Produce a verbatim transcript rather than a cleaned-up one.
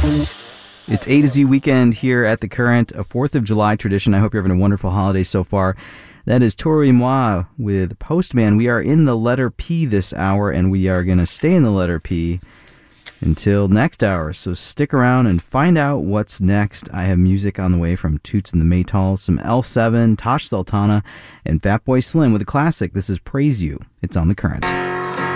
It's A to Z weekend here at The Current, a fourth of July tradition. I hope you're having a wonderful holiday so far. That is Tori Moi with Postman. We are in the letter P this hour, and we are going to stay in the letter P until next hour. So stick around and find out what's next. I have music on the way from Toots and the Maytals, some L seven, Tosh Sultana, and Fatboy Slim with a classic. This is Praise You. It's on The Current.